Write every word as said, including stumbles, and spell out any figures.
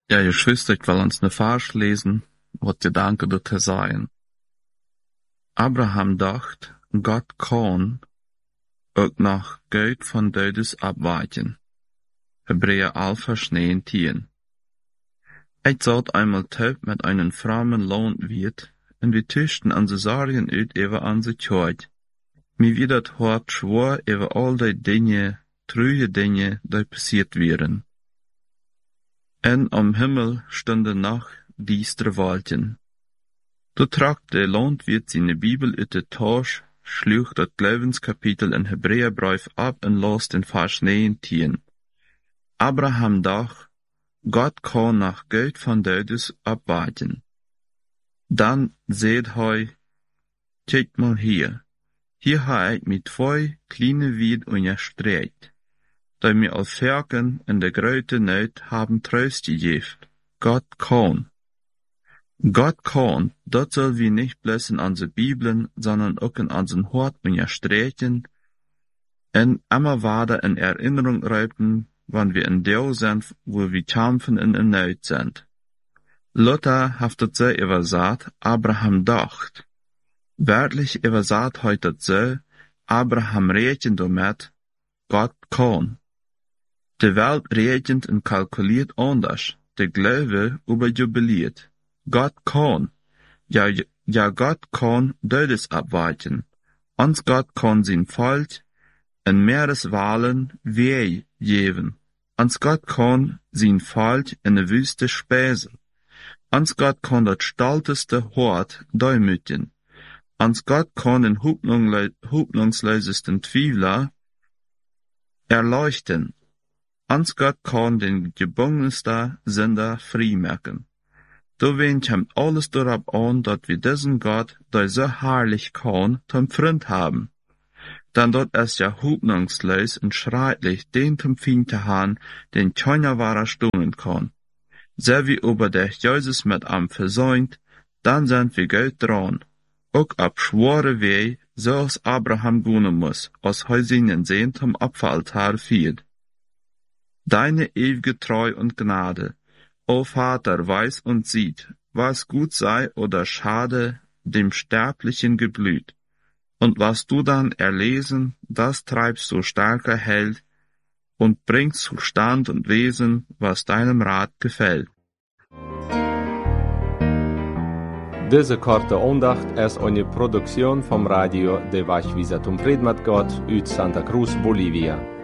Ja, Geschwister, ich will uns ne Vers lesen, wat Gedanken dazu sein. Abraham dacht, Gott kann ook noch Geld von Dödes abweichen. Hebräer elf, Vers neunzehn. Ich sollt einmal taub mit einem fremden Land wird, und wir tischten an Cäsarien uit über an se Tjoid. Mir wird dat hart schwor über all die Dinge, trüge Dinge, die passiert wären. En am Himmel stunden noch diestere Wolken. Du tragt der Landwirt seine Bibel uit de Tasche, schlug dat Glaubenskapitel in Hebräerbrief ab und las den Vers neunzehn. Abraham dacht, Gott kann nach Geld von Dödes abwarten. Dann seht hei, kijk mal hier. Hier ha ich mit zwei kleine Wied unterstreckt, die mir als Ferken in der gröte Not haben Trost gegeben. Gott kann. Gott kann, dat soll wir nicht bloß in unsere Bibeln, sondern auch in unseren Hort unterstrecken und immer weiter in Erinnerung rufen, wann wir in der sind, wo wir kämpfen und in Not sind. Luther hat das so übersagt, Abraham dacht. Wörtlich übersagt heute das so, Abraham rechnet damit, Gott kann. Die Welt rechnet und kalkuliert anders, der Glaube überjubiliert. Gott kann. Ja, ja, Gott kann Dödes abweichen. Uns Gott kann sein Volk in Meereswahlen weh geben. Uns Gott kann sein Volk in der Wüste speisen. Uns Gott kann das stolteste Hort demütigen. Uns Gott kann den hoffnungslosesten Twiefler erleuchten. Uns Gott kann den gebungensten Sünder freimachen. Du wen kommt alles darauf an, dass wir diesen Gott, der so herrlich kann, zum Freund haben. Dann dort es ja hoffnungslos und schrecklich, den zum Feind zu haben, den keiner wahrer stunden kann. So wie über der Jesus mit am versäumt, dann sind wir gut dran. Auch ab schwere Weh, so als Abraham gehen muss, als er seinen Sehn zum Opferaltar fiert. Deine ewige Treu und Gnade, o Vater, weiß und sieht, was gut sei oder schade dem sterblichen Geblüt. Und was du dann erlesen, das treibst du stärker hält und bringst zu Stand und Wesen, was deinem Rat gefällt. Deze korte aandacht is eine Produktion vom Radio de Vachvisatum Predmat Gott uit Santa Cruz, Bolivia.